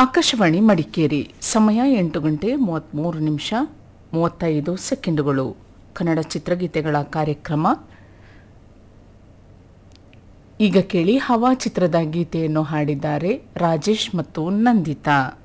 ಆಕಾಶವಾಣಿ ಮಡಿಕೇರಿ. ಸಮಯ 8:33 ಕನ್ನಡ ಚಿತ್ರಗೀತೆಗಳ ಕಾರ್ಯಕ್ರಮ. ಈಗ ಕೇಳಿ ಹವಾ ಚಿತ್ರದ ಗೀತೆಯನ್ನು ಹಾಡಿದ್ದಾರೆ ರಾಜೇಶ್ ಮತ್ತು ನಂದಿತಾ.